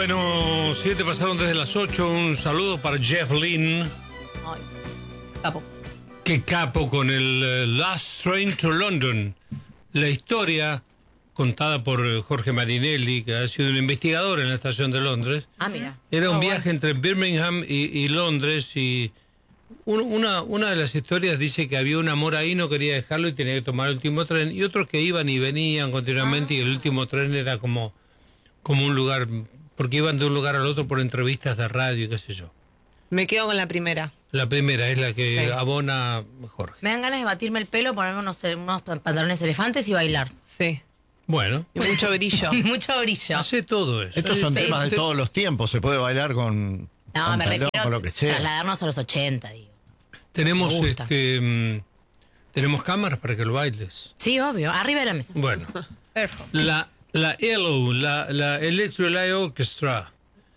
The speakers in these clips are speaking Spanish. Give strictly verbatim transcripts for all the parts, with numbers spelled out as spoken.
Bueno, siete pasaron desde las ocho. Un saludo para Jeff Lynne. Ay, capo. Qué capo con el uh, Last Train to London. La historia contada por uh, Jorge Marinelli, que ha sido un investigador en la estación de Londres. Ah, mira. Era un Oh, viaje bueno. entre Birmingham y, y Londres y un- una, una de las historias dice que había un amor ahí, no quería dejarlo y tenía que tomar el último tren, y otros que iban y venían continuamente Ah. y el último tren era como, como un lugar, porque iban de un lugar al otro por entrevistas de radio y qué sé yo. Me quedo con la primera. La primera es la que Sí. abona Jorge. Me dan ganas de batirme el pelo, ponerme unos, unos pantalones elefantes y bailar. Sí. Bueno, Y mucho brillo. Y mucho brillo. hace todo eso. Estos son Sí. temas de todos los tiempos. Se puede bailar con No, me pantalón, refiero con lo que a sea. trasladarnos a los ochenta, digo. Tenemos, Me gusta. este, mm, tenemos cámaras para que lo bailes. Sí, obvio. Arriba de la mesa. Bueno, Perfecto. la, la E L O, la, la Electric Light Orchestra,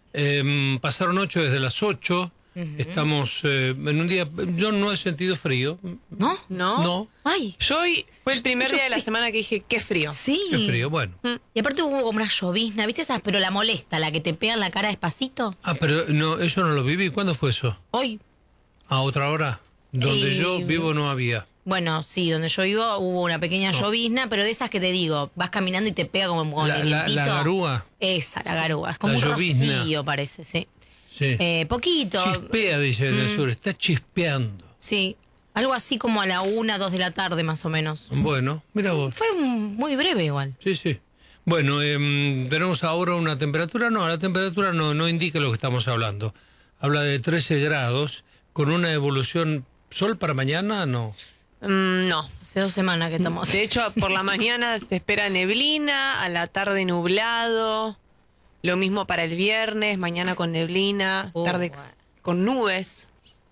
em, pasaron ocho desde las ocho. Estamos eh, en un día, yo no he sentido frío. ¿No? ¿No? No, Ay, Yo hoy fue el primer Mucho día de la frío. semana que dije, qué frío. sí. qué frío, bueno. Y aparte hubo como una llovizna, ¿viste esas? Pero la molesta, la que te pega en la cara despacito. Ah, pero no, eso no lo viví. ¿Cuándo fue eso? Hoy. ¿A otra hora? Donde Y- yo vivo no había. Bueno, sí, donde yo vivo hubo una pequeña llovizna, pero de esas que te digo, vas caminando y te pega como con La, el la, vientito. la garúa, Esa, la garúa. Es como La un llovizna. rocío, parece, sí. sí. Eh, poquito. Chispea, dice en el sur, está chispeando. Sí. Algo así como a la una, dos de la tarde, más o menos. Bueno, mira vos. Fue mm, muy breve igual. Sí, sí. Bueno, em, tenemos ahora una temperatura. No, la temperatura no, no indica lo que estamos hablando. Habla de trece grados, con una evolución. ¿Sol para mañana? No. Mm, no. Hace dos semanas que estamos. De hecho, por la mañana se espera neblina, a la tarde nublado. Lo mismo para el viernes, mañana con neblina, Oh, tarde bueno. con nubes.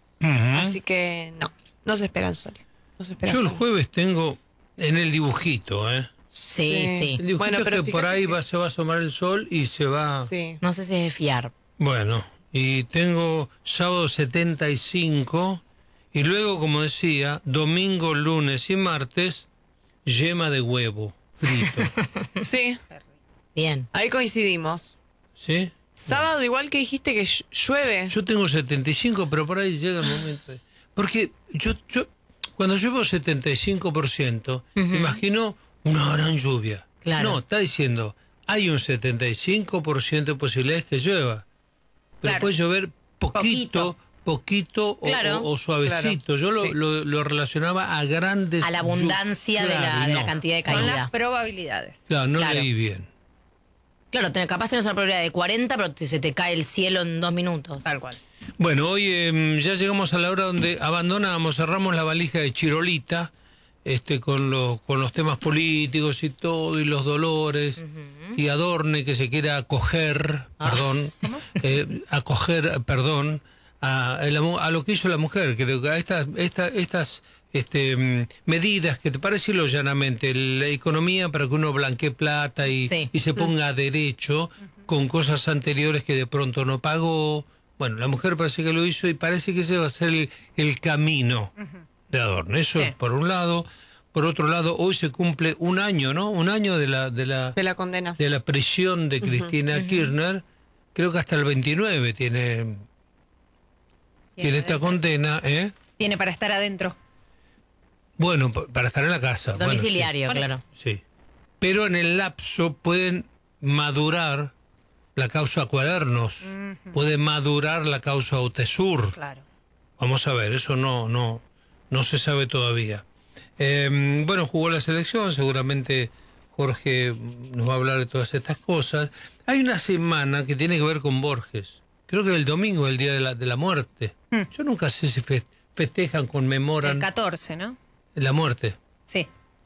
Así que no, no se espera el sol. No se espera Yo el sol. jueves tengo en el dibujito, ¿eh? Sí, Sí. sí. El dibujito Bueno, es pero que por fíjate ahí que- va, se va a asomar el sol y se va. Sí. No sé si es de fiar. Bueno, y tengo sábado setenta y cinco y luego, como decía, domingo, lunes y martes, yema de huevo frito. Sí, Bien. ahí coincidimos. ¿Sí? Sábado igual que dijiste que ll- llueve. Yo tengo setenta y cinco, pero por ahí llega el momento. Porque yo, yo cuando llevo setenta y cinco por ciento, imagino una gran lluvia. Claro. No, está diciendo, hay un setenta y cinco por ciento de posibilidades que llueva. Pero Claro. puede llover poquito, poquito, o- Claro. o, o suavecito. Yo lo, Sí. lo, lo relacionaba a grandes... A la abundancia llu- de, la, Claro, de la no. cantidad de Son caída. las probabilidades. Claro, no Claro. leí bien. Claro, te- capaz tenés una probabilidad de cuarenta, pero te- se te cae el cielo en dos minutos. Tal cual. Bueno, hoy eh, ya llegamos a la hora donde abandonamos, cerramos la valija de Chirolita, este, con los con los temas políticos y todo, y los dolores, y Adorne que se quiere acoger, perdón, eh, acoger, perdón, a, a la mu- a lo que hizo la mujer, creo que a estas, estas, estas este, mm, medidas que te parece lo llanamente, la economía para que uno blanquee plata y, Sí. y se ponga a derecho con cosas anteriores que de pronto no pagó. Bueno, la mujer parece que lo hizo y parece que ese va a ser el, el camino de Adorno. Eso Sí. por un lado. Por otro lado, hoy se cumple un año, ¿no? Un año de la de la, De la condena. de la prisión de Cristina Kirchner. Creo que hasta el veintinueve tiene, tiene esta condena, ¿eh? Tiene para estar adentro. Bueno, pa- para estar en la casa. bueno, sí. Domiciliario, claro. Sí. Pero en el lapso pueden madurar la causa Cuadernos, puede madurar la causa Otesur. Claro. Vamos a ver, eso no, no, no se sabe todavía. Eh, bueno, jugó la selección, seguramente Jorge nos va a hablar de todas estas cosas. Hay una semana que tiene que ver con Borges. Creo que el domingo es el día de la, de la muerte. Yo nunca sé si fe- festejan, conmemoran El catorce, ¿no? la muerte. Sí.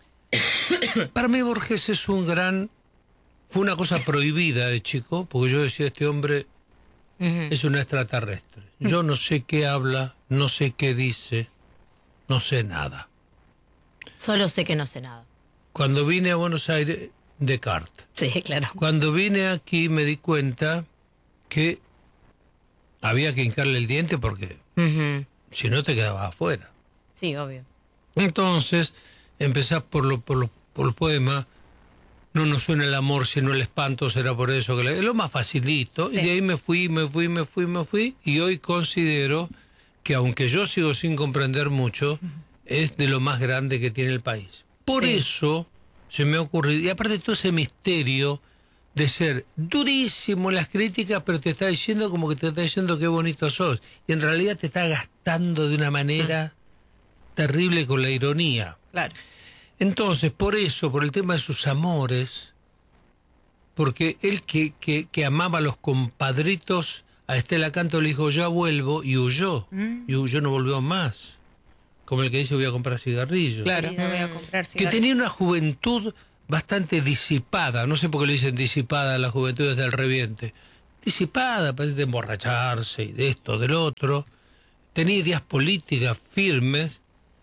Para mí Borges es un gran... Fue una cosa prohibida de chico, porque yo decía, este hombre Ujú. es un extraterrestre. Yo no sé qué habla, no sé qué dice, no sé nada. Solo sé que no sé nada. Cuando vine a Buenos Aires, Descartes. Sí, claro. Cuando vine aquí me di cuenta que había que hincarle el diente porque Ujú. si no te quedabas afuera. Sí, obvio. Entonces, empezás por, lo, por, lo- por los poemas. no nos suena el amor sino el espanto, será por eso que la- es lo más facilito. Sí. Y de ahí me fui, me fui, me fui, me fui. Y hoy considero que aunque yo sigo sin comprender mucho, es de lo más grande que tiene el país. Por Sí. eso se me ha ocurrido, y aparte de todo ese misterio de ser durísimo en las críticas, pero te está diciendo como que te está diciendo qué bonito sos. Y en realidad te está gastando de una manera terrible con la ironía. Claro. Entonces, por eso, por el tema de sus amores, porque él que, que, que amaba a los compadritos, a Estela Canto le dijo, ya vuelvo, y huyó. Y huyó, no volvió más. Como el que dice, voy a comprar cigarrillos. Claro. Y no voy a comprar Que cigarrillos. tenía una juventud bastante disipada. No sé por qué le dicen disipada a la juventud desde el reviente. Disipada, parece de emborracharse y de esto, del otro. Tenía ideas políticas firmes.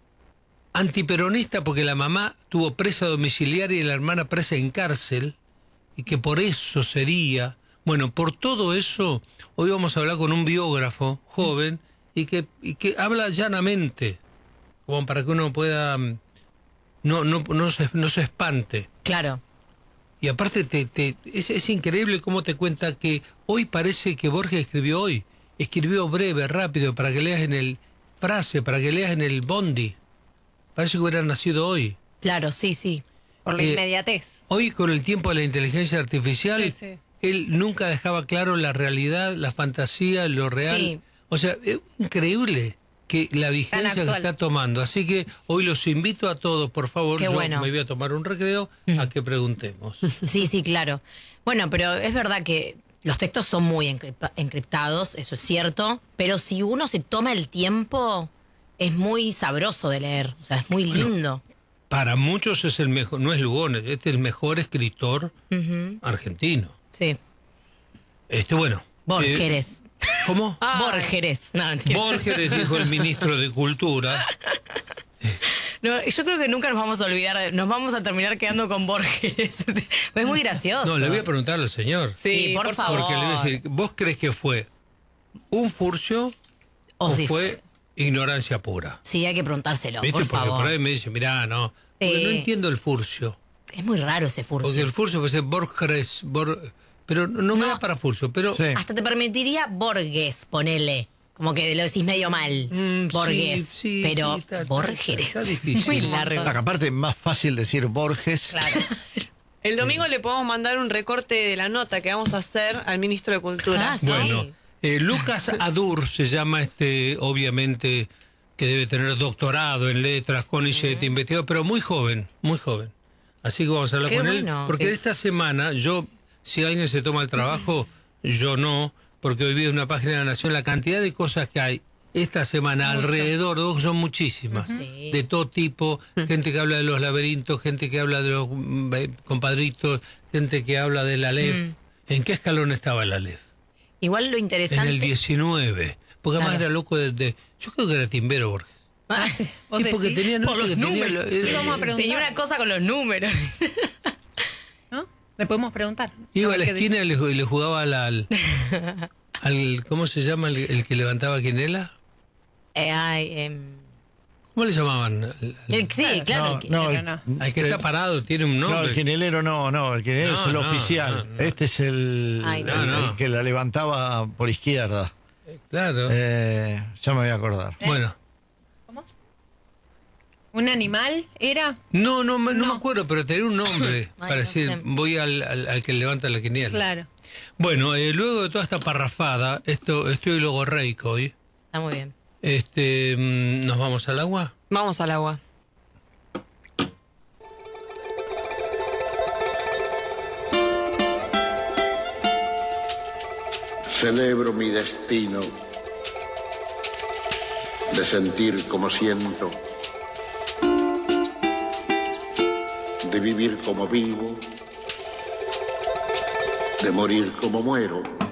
Antiperonista porque la mamá tuvo presa domiciliaria y la hermana presa en cárcel. Y que por eso sería... Bueno, por todo eso, hoy vamos a hablar con un biógrafo joven y que, y que habla llanamente, como para que uno pueda... mm, No, no, no, se, no se espante. Claro. Y aparte te, te, es, es increíble cómo te cuenta que hoy parece que Borges escribió hoy. Escribió breve, rápido, para que leas en el frase, para que leas en el bondi. Parece que hubiera nacido hoy. Claro, sí, sí. Por la Eh, inmediatez. Hoy con el tiempo de la inteligencia artificial, Sí, sí. él nunca dejaba claro la realidad, la fantasía, lo real. Sí. O sea, es increíble que la vigencia que actual. está tomando. Así que hoy los invito a todos, por favor, Qué yo bueno. me voy a tomar un recreo, a que preguntemos. Sí, sí, claro. Bueno, pero es verdad que los textos son muy encripta- encriptados, eso es cierto, pero si uno se toma el tiempo, es muy sabroso de leer, o sea, es muy lindo. Para muchos es el mejor, no es Lugones, este es el mejor escritor Ujú. argentino. Sí. Este, bueno. eh, Borgeres. ¿Cómo? Ah. Borgeres. No, mentira. Borges, dijo el ministro de Cultura. No, yo creo que nunca nos vamos a olvidar, de- nos vamos a terminar quedando con Borgeres. Es muy gracioso. No, le voy a preguntar al señor. Sí, Sí, por, por favor. Porque le voy a decir, ¿vos crees que fue un furcio o Os dif- fue ignorancia pura? Sí, hay que preguntárselo, ¿Viste? por Porque favor. por ahí me dice, mirá, no. Porque Sí. no entiendo el furcio. Es muy raro ese furcio. Porque el furcio puede ser Borges, Bor- pero no, no me da para furcio. Pero Sí. Hasta te permitiría Borges, ponele. Como que lo decís medio mal. Mm, Borges. sí, sí, pero sí, está- está- Borges. está difícil. Muy Un largo. Acá, aparte, más fácil decir Borges. Claro. El domingo le podemos mandar un recorte de la nota que vamos a hacer al ministro de Cultura. Ah, sí. bueno, eh, Lucas Adur se llama este, obviamente, que debe tener doctorado en letras, con CONICET, investigador, pero muy joven, muy joven. Así que vamos a hablar Qué con bueno. él. Porque Sí. esta semana, yo, si alguien se toma el trabajo, yo no, porque hoy vi en una página de la Nación la cantidad de cosas que hay esta semana alrededor de vos, son muchísimas, Sí. de todo tipo, gente que habla de los laberintos, gente que habla de los mm, eh, compadritos, gente que habla de la Aleph. ¿En qué escalón estaba el Aleph? Igual lo En interesante. el diecinueve, porque además Claro. era loco de, de- yo creo que era timbero Borges. Ah, ¿Vos Y porque decís? tenía, no, Por que los tenía números. lo- eh, Y vamos a preguntar. Tenía una cosa con los números. ¿No? Le podemos preguntar. iba a ver la qué dice. esquina y le, y le jugaba al, al, al- ¿cómo se llama el, el que levantaba quinela? Eh, ay, em, ¿Cómo le llamaban? Al, al- el- sí, claro. No, el que- no, Pero el- no. al que está parado, tiene un No, el nombre. quinelero no, no, el quinelero No, es el no, oficial. no, no. Este es el, Ay, no. el- No, no. el que la levantaba por izquierda. Claro. Eh, ya me voy a acordar. Bueno, ¿Un animal era? no, no, me- no, No. me acuerdo, pero tenía un nombre Ay, para no decir, sé. voy al, al, al que levanta la quiniela. Claro. Bueno, eh, luego de toda esta parrafada, esto, estoy logorreico hoy. Está muy bien. Este, mm, ¿nos vamos al agua? Vamos al agua. Celebro mi destino de sentir como siento, de vivir como vivo, de morir como muero.